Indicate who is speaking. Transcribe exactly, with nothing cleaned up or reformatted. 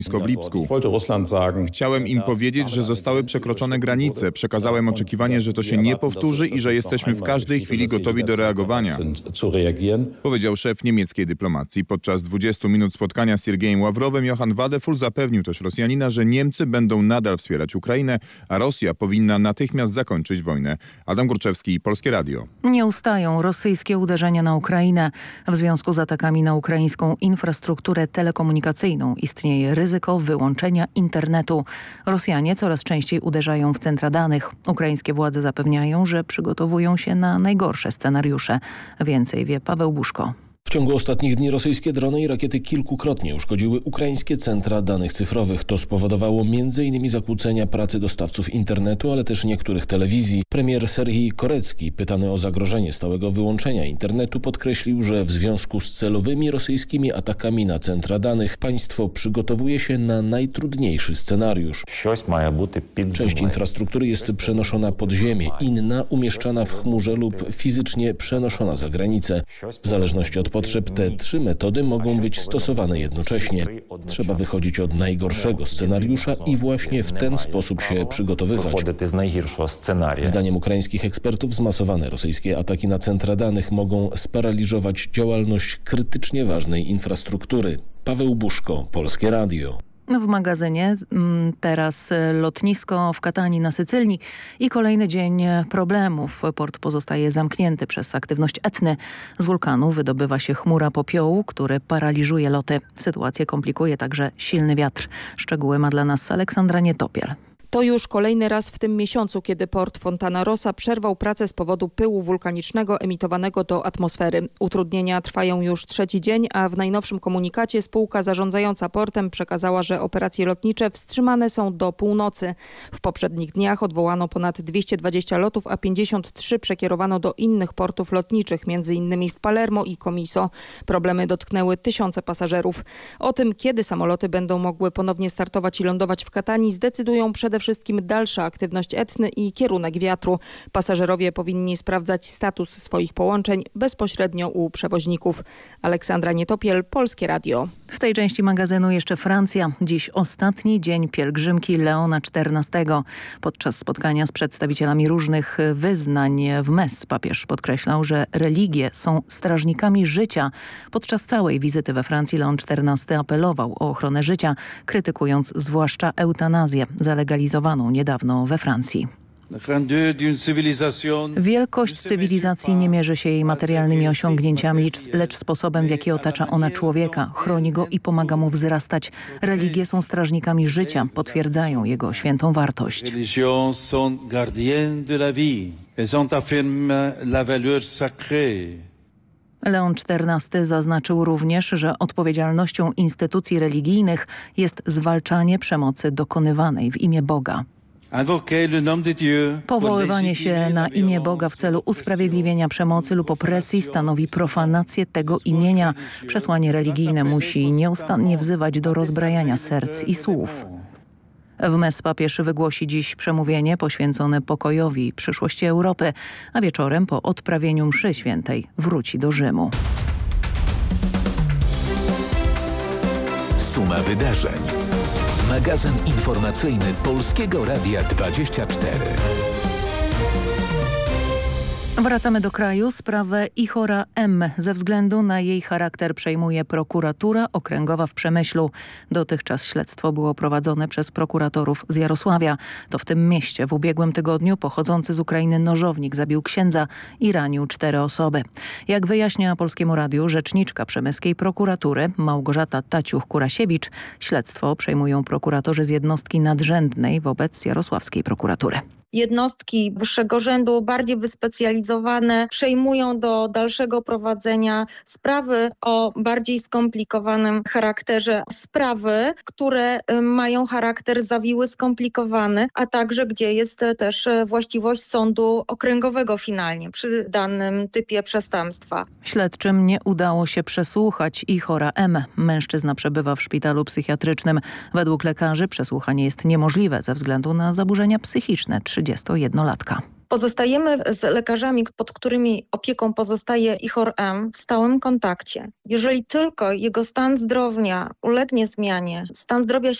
Speaker 1: w Lipsku. Chciałem im powiedzieć, że zostały przekroczone granice. Przekazałem oczekiwanie, że to się nie powtórzy i że jesteśmy w każdej chwili gotowi do reagowania. Powiedział szef niemieckiej dyplomacji. Podczas dwudziestu minut spotkania z Siergiejem Ławrowem Johann Wadefull zapewnił też Rosjanina, że Niemcy będą nadal wspierać Ukrainę, a Rosja powinna natychmiast zakończyć wojnę. Adam Górczewski, Polskie Radio.
Speaker 2: Nie ustają rosyjskie uderzenia na Ukrainę. W związku z atakami na ukraińską infrastrukturę telekomunikacyjną istnieje ryzyko wyłączenia internetu. Rosjanie coraz częściej uderzają w centra danych. Ukraińskie władze zapewniają, że przygotowują się na najgorsze scenariusze. Więcej wie Paweł Buszko.
Speaker 3: W ciągu ostatnich dni rosyjskie drony i rakiety kilkukrotnie uszkodziły ukraińskie centra danych cyfrowych. To spowodowało między innymi zakłócenia pracy dostawców internetu, ale też niektórych telewizji. Premier Serhii Korecki, pytany o zagrożenie stałego wyłączenia internetu, podkreślił, że w związku z celowymi rosyjskimi atakami na centra danych państwo przygotowuje się na najtrudniejszy scenariusz. Część infrastruktury jest przenoszona pod ziemię, inna umieszczana w chmurze lub fizycznie przenoszona za granicę. W zależności od potrzeb te trzy metody mogą być stosowane jednocześnie. Trzeba wychodzić od najgorszego scenariusza i właśnie w ten sposób się przygotowywać. Zdaniem ukraińskich ekspertów zmasowane rosyjskie ataki na centra danych mogą sparaliżować działalność krytycznie ważnej infrastruktury. Paweł Buszko, Polskie Radio.
Speaker 2: W magazynie teraz lotnisko w Katanii na Sycylii i kolejny dzień problemów. Port pozostaje zamknięty przez aktywność Etny. Z wulkanu wydobywa się chmura popiołu, który paraliżuje loty. Sytuację komplikuje także silny wiatr. Szczegóły ma dla nas Aleksandra Nietopiel.
Speaker 4: To już kolejny raz w tym miesiącu, kiedy port Fontana Rossa przerwał pracę z powodu pyłu wulkanicznego emitowanego do atmosfery. Utrudnienia trwają już trzeci dzień, a w najnowszym komunikacie spółka zarządzająca portem przekazała, że operacje lotnicze wstrzymane są do północy. W poprzednich dniach odwołano ponad dwieście dwadzieścia lotów, a pięćdziesiąt trzy przekierowano do innych portów lotniczych, między innymi w Palermo i Comiso. Problemy dotknęły tysiące pasażerów. O tym, kiedy samoloty będą mogły ponownie startować i lądować w Katanii, zdecydują przede wszystkim dalsza aktywność Etny i kierunek wiatru. Pasażerowie powinni sprawdzać status swoich połączeń bezpośrednio u przewoźników. Aleksandra Nietopiel, Polskie Radio.
Speaker 2: W tej części magazynu jeszcze Francja. Dziś ostatni dzień pielgrzymki Leona czternastego. Podczas spotkania z przedstawicielami różnych wyznań w Metz papież podkreślał, że religie są strażnikami życia. Podczas całej wizyty we Francji Leon czternasty apelował o ochronę życia, krytykując zwłaszcza eutanazję zalegalizowaną niedawno we Francji. Wielkość cywilizacji nie mierzy się jej materialnymi osiągnięciami, lecz sposobem, w jaki otacza ona człowieka, chroni go i pomaga mu wzrastać. Religie są strażnikami życia, potwierdzają jego świętą wartość. Leon czternasty zaznaczył również, że odpowiedzialnością instytucji religijnych jest zwalczanie przemocy dokonywanej w imię Boga. Powoływanie się na imię Boga w celu usprawiedliwienia przemocy lub opresji stanowi profanację tego imienia. Przesłanie religijne musi nieustannie wzywać do rozbrajania serc i słów. W Metz papież wygłosi dziś przemówienie poświęcone pokojowi i przyszłości Europy, a wieczorem po odprawieniu mszy świętej wróci do Rzymu.
Speaker 5: Suma wydarzeń. Magazyn informacyjny Polskiego Radia dwadzieścia cztery.
Speaker 2: Wracamy do kraju. Sprawę Ihora M. ze względu na jej charakter przejmuje prokuratura okręgowa w Przemyślu. Dotychczas śledztwo było prowadzone przez prokuratorów z Jarosławia. To w tym mieście w ubiegłym tygodniu pochodzący z Ukrainy nożownik zabił księdza i ranił cztery osoby. Jak wyjaśnia Polskiemu Radiu rzeczniczka przemyskiej prokuratury Małgorzata Taciuch-Kurasiewicz, śledztwo przejmują prokuratorzy z jednostki nadrzędnej wobec jarosławskiej prokuratury.
Speaker 6: Jednostki wyższego rzędu, bardziej wyspecjalizowane, przejmują do dalszego prowadzenia sprawy o bardziej skomplikowanym charakterze. Sprawy, które mają charakter zawiły, skomplikowany, a także gdzie jest też właściwość sądu okręgowego finalnie przy danym typie przestępstwa.
Speaker 2: Śledczym nie udało się przesłuchać Ihora M. Mężczyzna przebywa w szpitalu psychiatrycznym. Według lekarzy przesłuchanie jest niemożliwe ze względu na zaburzenia psychiczne trzydziestojednolatka.
Speaker 6: Pozostajemy z lekarzami, pod którymi opieką pozostaje Ihor M. w stałym kontakcie. Jeżeli tylko jego stan zdrowia ulegnie zmianie, stan zdrowia